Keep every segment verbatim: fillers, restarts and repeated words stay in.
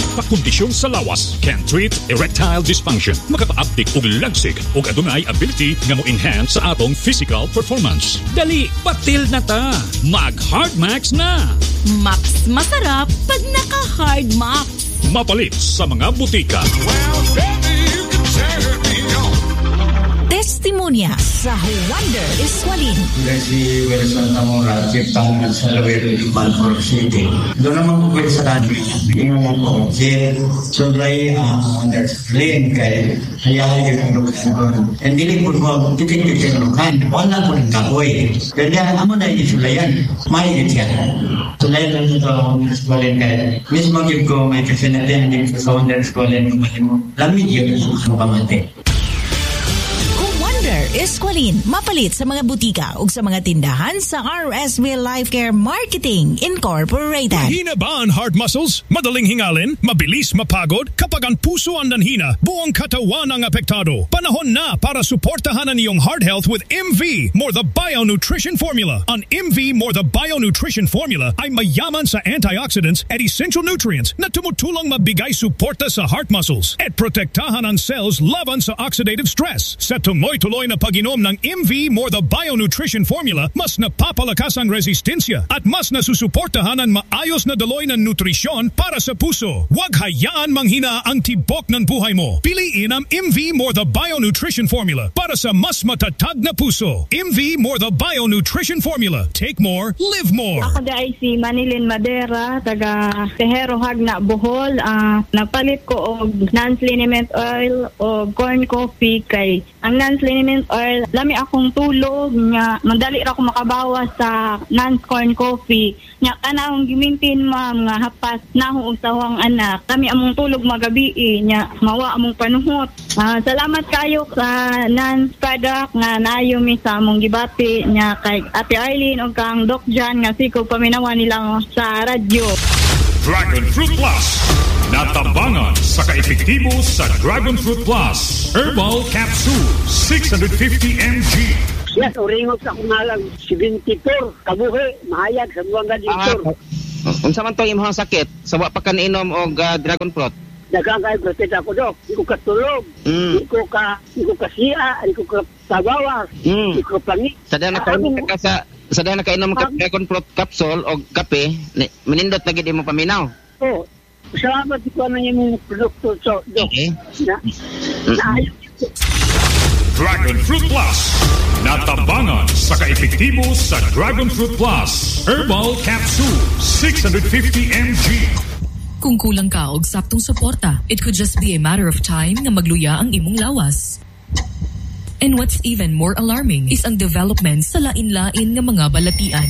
Pakondisyon sa lawas can treat erectile dysfunction. Makapa-uptik og lagsig og adunay ability nga mo enhance sa atong physical performance. Dali, batil na ta. Mag Hard Max na. Max masarap pag naka Hard Max. Mapalit sa mga butika. Well, baby, you can turn me on. Testimonya sa Wonder Eskwalin. Si Wilson Tamora, Chief Tangan sa Lawero, Balfour City. Doon naman po kayo sa country. Yung mga po, Jill, Sulay, Wonder Eskwalin, kay Hayay, yung lukan ko. And dili po po, titik-titik yung lukan. Wala po ng kapoy. Kaya amo na yung Sulayan. May siya. Sulay lang ito sa Wonder Eskwalin, kaya mismo yung ko may kasinatihan din sa Wonder Eskwalin. Lamig yung mga pamati. Eskwalin, mapalit sa mga butika o sa mga tindahan sa R S V Life Care Marketing Incorporated. Mahina ba ang heart muscles? Madaling hingalin? Mabilis mapagod? Kapag ang puso ang nanhina, buong katawan ang apektado. Panahon na para suportahan ang iyong heart health with M V More the Bio Nutrition Formula. Ang M V More the Bio Nutrition Formula ay mayaman sa antioxidants at essential nutrients na tumutulong mabigay suporta sa heart muscles at protektahan ang cells laban sa oxidative stress. Sa tuloy-tuloy na pag-inom ng M V More the Bio Nutrition Formula, mas napapalakas ang resistensya at mas nasusuportahan ang maayos na daloy ng nutrisyon para sa puso. Huwag hayaan manghina ang tibok ng buhay mo. Piliin ang M V More the Bio Nutrition Formula para sa mas matatag na puso. M V More the Bio Nutrition Formula. Take more, live more. Ako ay si Manilin Madera, taga Tejero Hagna, Bohol. Uh, nagpalit ko og non-liniment oil o corn coffee kay ang non-liniment oil, lami akong tulog nga madali ra ko makabawas sa non-corn coffee nya kanang gimintin ma'am nga hapas naho og sawang anak kami among tulog magabi nya mawa among panuhot. Uh, salamat kayo sa non-product nga naayo mi sa among gibati nya kay Ate Arlene og kang Doc Jan nga siko paminawan nila sa radyo. Dragon Fruit Plus. Natabangan sa ka-epektibo sa Dragon Fruit Plus. Herbal Capsule, six hundred fifty milligrams. Yes, oringog sa kumalang seventy-four. Kabuhi, mahayag sa buwang gaditor. Ah, unsa man to imong sakit? Sa wa pa ka inom og uh, Dragon Fruit? Nagkakay protein ako, Dok. Di ko katulog. Mm. Di ko ka, di ko kasiya. Di ko katabawas. Mm. Di ko pangit. Sada na kainom ka sa sada na kainom ka Dragon Fruit capsule o kape, manindot na gid mo paminaw. Oo. Salamat ko na yung produkto so, Dok. Okay. Na, naayos. Dragon Fruit Plus. Natabangan sa ka-epektibo sa Dragon Fruit Plus. Herbal Capsule, six hundred fifty milligrams. Kung kulang ka og saktong suporta, it could just be a matter of time nga magluya ang imong lawas. And what's even more alarming is ang development sa lain-lain nga mga balatian.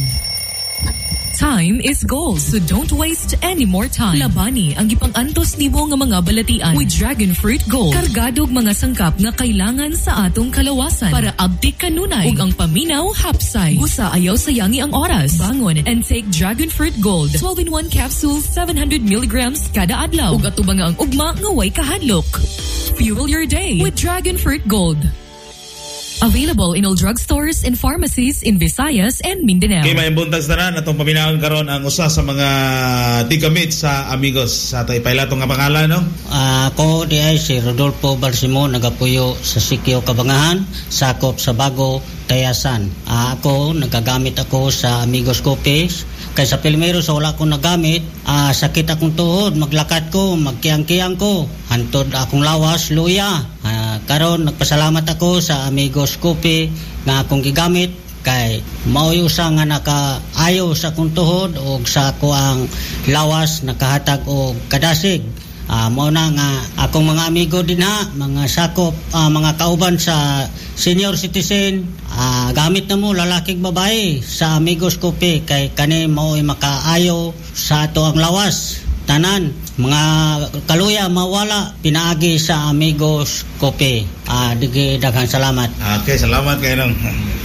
Time is gold, so don't waste any more time. Labani ang gipang-antos nimo nga mga balatian with Dragon Fruit Gold. Kargadog mga sangkap nga kailangan sa atong kalawasan para abtik kanunay ug ang paminaw hapsay. Busa ayaw sayangi ang oras. Bangon and take Dragon Fruit Gold. twelve in one capsules, seven hundred milligrams kada adlaw. Ug atubang ang ugma nga way kahadlok. Fuel your day with Dragon Fruit Gold. Available in all drugstores and pharmacies in Visayas and Mindanao. Okay, may buntag na rin. Atong paminahon karon ang usa sa mga tigamit sa amigos. Sa ito ipailato nga pangalan, no? Uh, ako di ay si Rodolfo Balsimo, nagapuyo sa Sikyo Kabangahan, sakop sa Bago, Tayasan. Uh, ako, nagagamit ako sa Amigos Coffees. Kaya sa Pilmero, sa wala akong nagamit, uh, sakit akong tuhod, maglakad ko, magkiyang-kiyang ko, hantod akong lawas, luya. Uh, karon nagpasalamat ako sa Amigos Coffee nga akong gigamit kay mauyusa nga nakaayo sa akong tuhod o sa ako ang lawas nakahatag o kadasig. Uh, mao na nga akong mga amigo din ha, mga sakop, uh, mga kauban sa senior citizen, uh, gamit na mo lalaking babae sa Amigos Coffee kay kani mao'y makaayo sa ato ang lawas. Tanan, mga kaluya mawala pinaagi sa Amigos Coffee. Uh, digi daghang salamat. Okay, salamat kayo lang.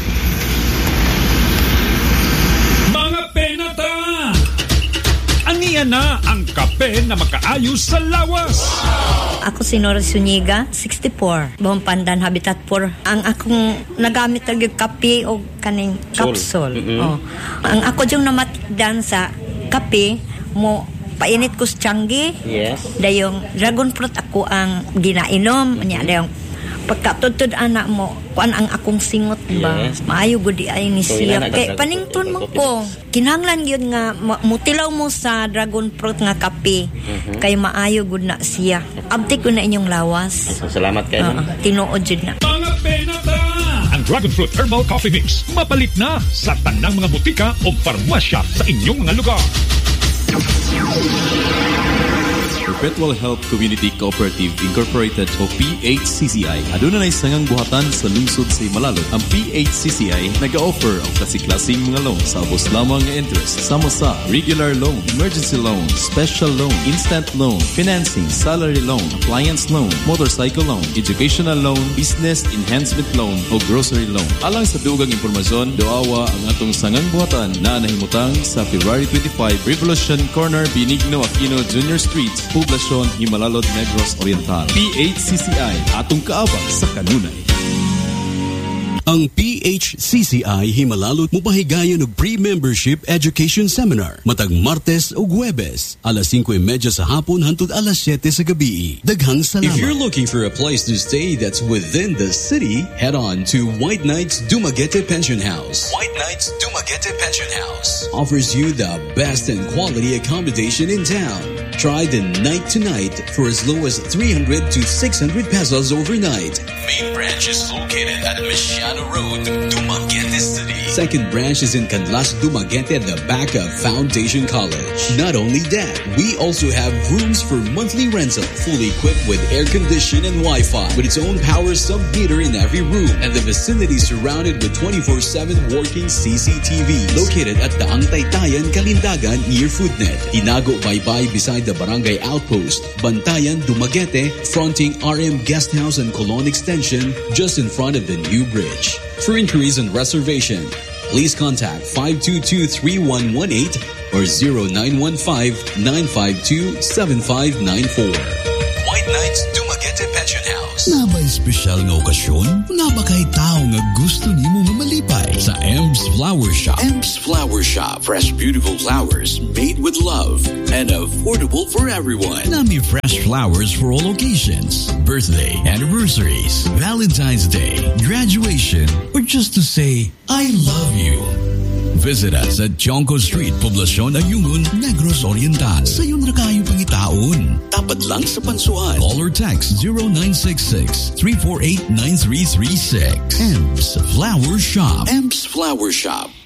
Aniya na ang kape na makaayos sa lawas. Ako si Nora Zuniga, sixty-four. Buong Pandan, Habitat four. Ang akong nagamit ng kape o kaning capsule. Mm-hmm. Oh. Ang ako yung namatdan sa kape mo painit ko sa tiyanggi. Yes. Dayong dragon fruit ako ang ginainom. Anya dayong pagkatudtod anak mo, kuan ang akong singot ba? Yes. Maayo gud di ay ni So, siya. ilan na Kay dragon panington fruit? mo ko. Kinahanglan gyud nga ma- mutilaw mo sa dragon fruit nga kape. Mhm. Kay maayo gud na siya. Abti ko na inyong lawas. So, salamat kayo. Oo, tinuod jud na. Mga penata! Ang Dragon Fruit Herbal Coffee Mix mapalit na sa tanang mga butika o farmasya sa inyong mga lugar. Perpetual Health Community Cooperative Incorporated o P H C C I. Aduna na sangang buhatan sa lungsod sa Himalalot. Ang P H C C I nag-offer ang kasi-klaseng mga loan sa ubos lamang nga interest. Sama sa regular loan, emergency loan, special loan, instant loan, financing, salary loan, appliance loan, motorcycle loan, educational loan, business enhancement loan o grocery loan. Alang sa dugang impormasyon, doawa ang atong sangang buhatan na nahimutang sa February twenty-five, Revolution Corner, Benigno Aquino Junior Street, Poblacion, Himalalod, Negros Oriental. P H C C I, atong kaabang sa kanunay. Ang P H C C I Himalalot mupahigayon og pre-membership education seminar matag Martes ug Huwebes alas singko y media sa hapon hangtod alas siyete sa gabi. Daghang salamat. If you're looking for a place to stay that's within the city, head on to White Knights Dumaguete Pension House. White Knights Dumaguete Pension House offers you the best and quality accommodation in town. Try the night to night for as low as three hundred to six hundred pesos overnight. Main branch is located at Michiano Road, Dumaguete City. Second branch is in Canlas, Dumaguete at the back of Foundation College. Not only that, we also have rooms for monthly rental, fully equipped with air condition and Wi-Fi, with its own power sub-meter in every room, and the vicinity surrounded with twenty-four seven working C C T Vs. Located at the Taytayan, Kalindagan near Foodnet. Tinago Baybay beside the Barangay Outpost. Bantayan, Dumaguete, fronting R M Guest House and Colon Extension, just in front of the new bridge. For inquiries and reservation, please contact five two two, three one one eight or zero nine one five, nine five two, seven five nine four. White Knights Dumaguete Pension House. Naba'y espesyal nga okasyon? Naba kay tao nga gusto nimo nga malipay sa Ems Flower Shop. Ems Flower Shop. Fresh, beautiful flowers made with love and affordable for everyone. Nami fresh flowers for all occasions. Birthday, anniversaries, Valentine's Day, graduation, or just to say, I love you. Visit us at Jonco Street, Poblacion, Ayungun, Negros Oriental. Sa iyong rakayo pangitaon. Tapat lang sa pansuhan. Call or text zero nine six six, three four eight, nine three three six. Ems Flower Shop. Ems Flower Shop.